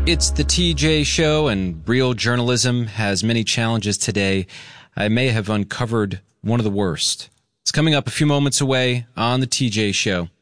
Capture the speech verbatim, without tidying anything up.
It's the T J Show, and real journalism has many challenges today. I may have uncovered one of the worst. It's coming up a few moments away on the T J Show.